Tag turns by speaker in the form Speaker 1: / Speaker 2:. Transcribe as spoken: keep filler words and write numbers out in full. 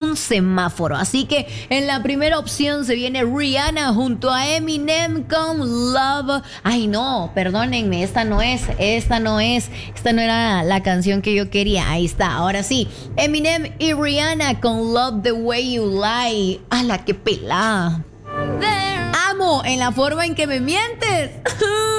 Speaker 1: un semáforo. Así que en la primera opción se viene Rihanna junto a Eminem con Love. Ay, no, perdónenme, esta no es, esta no es, esta no era la canción que yo quería. Ahí está, ahora sí. Eminem y Rihanna con Love the Way You Lie. ¡Hala, qué pelada! Amo en la forma en que me mientes.